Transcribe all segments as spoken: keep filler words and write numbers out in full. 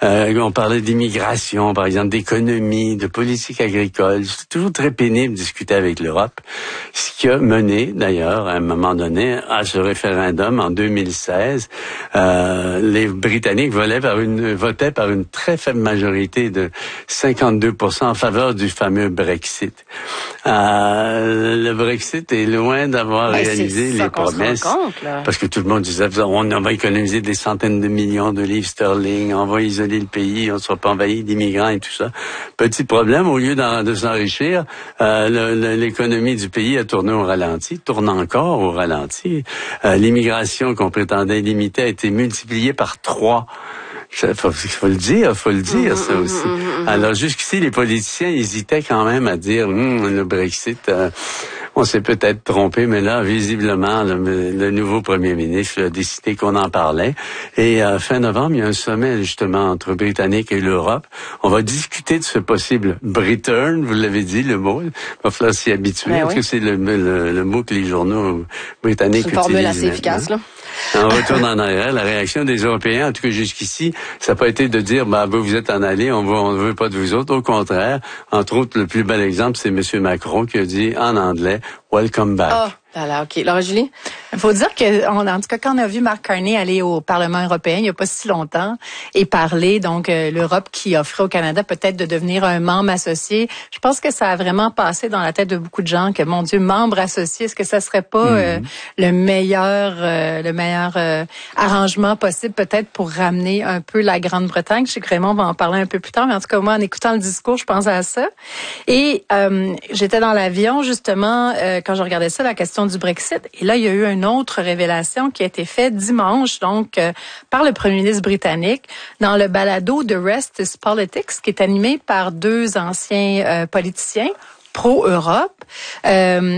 Euh, on parlait d'immigration, par exemple, d'économie, de politique agricole. C'est toujours très pénible de discuter avec l'Europe. Ce qui a mené, d'ailleurs, à un moment donné, à ce référendum en deux mille seize. Euh, les Britanniques votaient par une, votaient par une très faible majorité de cinquante-deux pour cent en faveur du fameux Brexit. Euh, le Brexit est loin d'avoir ben, réalisé les promesses. Compte, parce que tout le monde disait, on va économiser des centaines de millions de livres sterling, on va isoler le pays, on ne sera pas envahi d'immigrants et tout ça. Petit problème, au lieu de s'enrichir, euh, le, le, l'économie du pays a tourné au ralenti, tourne encore au ralenti. Euh, l'immigration qu'on prétendait limiter a été multipliée par trois. Il faut, faut le dire, faut le dire, ça aussi. Alors, jusqu'ici, les politiciens hésitaient quand même à dire, hm, le Brexit, euh, on s'est peut-être trompé, mais là, visiblement, le, le nouveau premier ministre a décidé qu'on en parlait. Et euh, fin novembre, il y a un sommet, justement, entre Britanniques et l'Europe. On va discuter de ce possible Britain, vous l'avez dit, le mot. Il va falloir s'y habituer, ben parce oui. que c'est le, le, le mot que les journaux britanniques utilisent. C'est une formule assez efficace, là. On retourne en arrière. La réaction des Européens, en tout cas jusqu'ici, ça n'a pas été de dire, bah, vous, vous êtes en allée, on veut, on veut pas de vous autres. Au contraire, entre autres, le plus bel exemple, c'est M. Macron qui a dit en anglais, welcome back. Oh. Voilà, OK. Laura Julie? Il faut dire que, on, en tout cas, quand on a vu Mark Carney aller au Parlement européen il n'y a pas si longtemps et parler, donc, euh, l'Europe qui offrait au Canada peut-être de devenir un membre associé, je pense que ça a vraiment passé dans la tête de beaucoup de gens que, mon Dieu, membre associé, est-ce que ça serait pas euh, mm-hmm. le meilleur, euh, le meilleur euh, arrangement possible peut-être pour ramener un peu la Grande-Bretagne? Je sais que Raymond va en parler un peu plus tard, mais en tout cas, moi, en écoutant le discours, je pensais à ça. Et euh, j'étais dans l'avion, justement, euh, quand je regardais ça, la question du Brexit. Et là, il y a eu une autre révélation qui a été faite dimanche, donc, euh, par le premier ministre britannique, dans le balado The Rest is Politics, qui est animé par deux anciens euh, politiciens pro-Europe. Euh,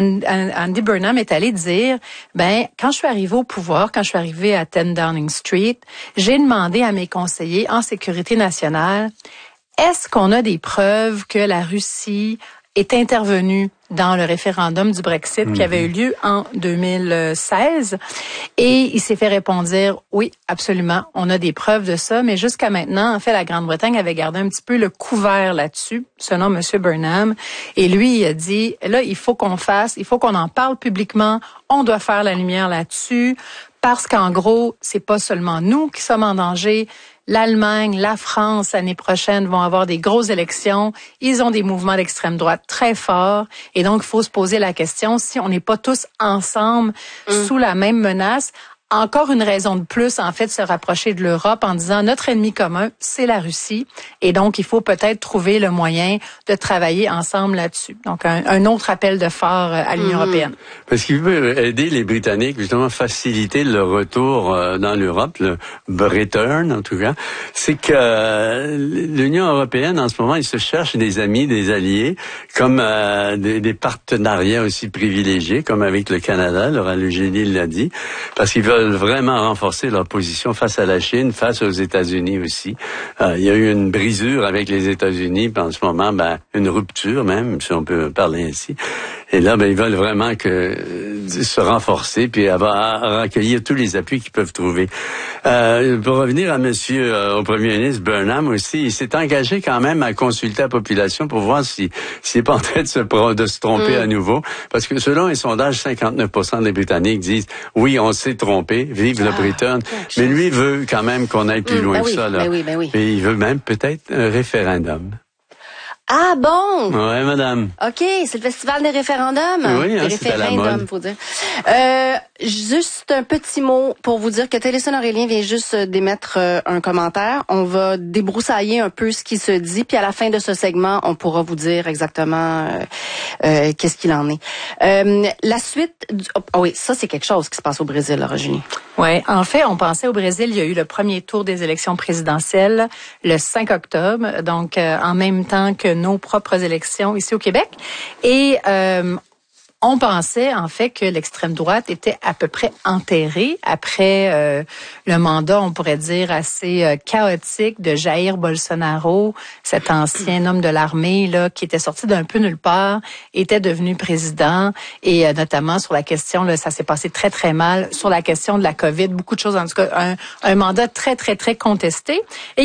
Andy Burnham est allé dire, ben, quand je suis arrivé au pouvoir, quand je suis arrivé à dix Downing Street, j'ai demandé à mes conseillers en sécurité nationale, est-ce qu'on a des preuves que la Russie est intervenue dans le référendum du Brexit mmh. qui avait eu lieu en deux mille seize. Et il s'est fait répondre dire, oui, absolument, on a des preuves de ça, mais jusqu'à maintenant, en fait, la Grande-Bretagne avait gardé un petit peu le couvert là-dessus, selon M. Burnham. Et lui, il a dit, là, il faut qu'on fasse, il faut qu'on en parle publiquement, on doit faire la lumière là-dessus, parce qu'en gros, c'est pas seulement nous qui sommes en danger. L'Allemagne, la France, l'année prochaine, vont avoir des grosses élections. Ils ont des mouvements d'extrême droite très forts. Et donc, il faut se poser la question, si on n'est pas tous ensemble mmh. sous la même menace, encore une raison de plus, en fait, de se rapprocher de l'Europe en disant notre ennemi commun, c'est la Russie. Et donc, il faut peut-être trouver le moyen de travailler ensemble là-dessus. Donc, un, un autre appel de phare à l'Union mmh. européenne. Parce qu'il veut aider les Britanniques, justement, faciliter leur retour dans l'Europe, le return, en tout cas. C'est que l'Union européenne, en ce moment, ils se cherchent des amis, des alliés, comme euh, des, des partenariats aussi privilégiés, comme avec le Canada, Laura Lugénie l'a dit, parce qu'ils veulent vraiment renforcer leur position face à la Chine, face aux États-Unis aussi. Euh, il y a eu une brisure avec les États-Unis, puis en ce moment, ben, une rupture même, si on peut parler ainsi. Et là, ben, ils veulent vraiment que euh, se renforcer, puis avoir, recueillir tous les appuis qu'ils peuvent trouver. Euh, pour revenir à Monsieur, euh, au Premier ministre Burnham aussi, il s'est engagé quand même à consulter la population pour voir si s'il n'est pas en train de se, de se tromper mmh. à nouveau. Parce que selon les sondages, cinquante-neuf pour cent des Britanniques disent oui, on s'est trompé, vive ah, le Britain. Mais lui veut quand même qu'on aille plus mmh, loin ben que oui, ça. Là. Ben oui, ben oui. Et il veut même peut-être un référendum. Ah bon? Ouais, madame. OK, c'est le festival des référendums. Oui, hein, des c'est à la mode. Faut dire. Euh, juste un petit mot pour vous dire que Téléson Aurélien vient juste d'émettre euh, un commentaire. On va débroussailler un peu ce qui se dit, puis à la fin de ce segment, on pourra vous dire exactement euh, euh, qu'est-ce qu'il en est. Euh, la suite... Du... Oh, oh oui, ça, c'est quelque chose qui se passe au Brésil, là, Virginie. Oui, en fait, on pensait au Brésil, il y a eu le premier tour des élections présidentielles le cinq octobre, donc euh, en même temps que nos propres élections ici au Québec. Et euh, on pensait en fait que l'extrême droite était à peu près enterrée après euh, le mandat, on pourrait dire, assez euh, chaotique de Jair Bolsonaro, cet ancien homme de l'armée là qui était sorti d'un peu nulle part, était devenu président et euh, notamment sur la question, là, ça s'est passé très très mal, sur la question de la COVID, beaucoup de choses, en tout cas, un, un mandat très très très contesté. Et